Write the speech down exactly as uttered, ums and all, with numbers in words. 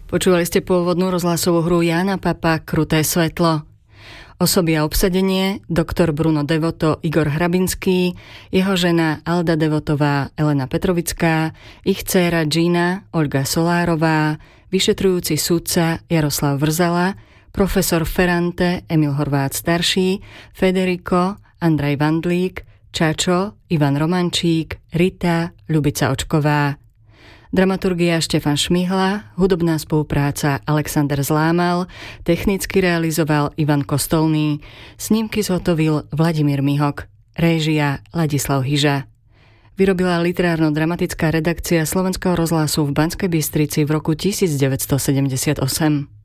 Počúvali ste pôvodnú rozhlasovú hru Jána Papa Kruté svetlo. Osoby a obsadenie: doktor Bruno Devoto, Igor Hrabinský, jeho žena Alda Devotová, Elena Petrovická, ich dcéra Gina, Olga Solárová, vyšetrujúci sudca Jaroslav Vrzala, profesor Ferrante, Emil Horvát starší, Federico, Andrej Vandlík, Čačo, Ivan Romančík, Rita, Ľubica Očková. Dramaturgia Štefan Šmihla, hudobná spolupráca Alexander Zlámal, technicky realizoval Ivan Kostolný, snímky zhotovil Vladimír Mihok, réžia Ladislav Hyža. Vyrobila literárno-dramatická redakcia Slovenského rozhlasu v Banskej Bystrici v roku devätnásť sedemdesiatosem.